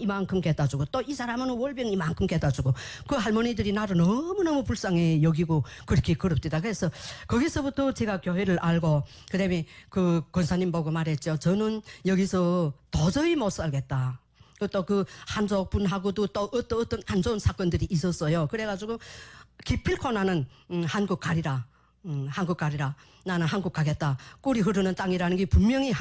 이만큼 갖다 주고 또 이 사람은 월병 이만큼 갖다 주고 그 할머니들이 나를 너무너무 불쌍히 여기고 그렇게 그럽디다. 그래서 거기서부터 제가 교회를 알고 그다음에 그 권사님 보고 말했죠. 저는 여기서 도저히 못 살겠다. 또 그 한족 분하고도 또 어떤 안 좋은 사건들이 있었어요. 그래가지고 기필코 나는 한국 가리라. 한국 가리라. 나는 한국 가겠다. 꿀이 흐르는 땅이라는 게 분명히